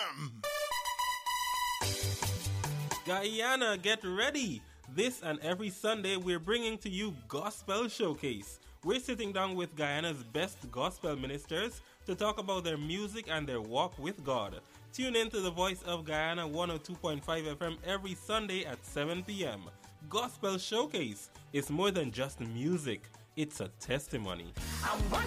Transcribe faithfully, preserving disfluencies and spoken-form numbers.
M. Guyana, get ready! This and every Sunday we're bringing to you Gospel Showcase. We're sitting down with Guyana's best gospel ministers to talk about their music and their walk with God. Tune in to the Voice of Guyana one oh two point five F M every Sunday at seven p.m. Gospel Showcase is more than just music. It's a testimony.